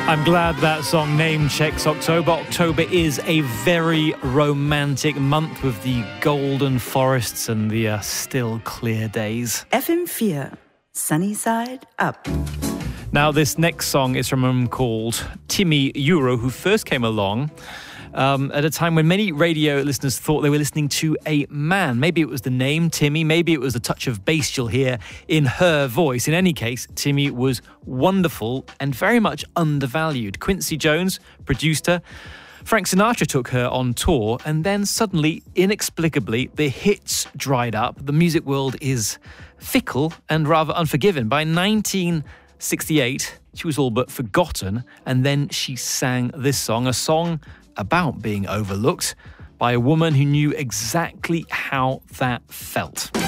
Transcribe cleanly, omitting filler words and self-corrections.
I'm glad that song name checks October. October is a very romantic month with the golden forests and the still clear days. FM4, Sunny Side Up. Now, this next song is from a woman called Timmy Euro, who first came along at a time when many radio listeners thought they were listening to a man. Maybe it was the name Timmy, maybe it was the touch of bass you'll hear in her voice. In any case, Timmy was wonderful and very much undervalued. Quincy Jones produced her. Frank Sinatra took her on tour, and then suddenly, inexplicably, the hits dried up. The music world is fickle and rather unforgiving. By 1968, she was all but forgotten, and then she sang this song, a song about being overlooked by a woman who knew exactly how that felt.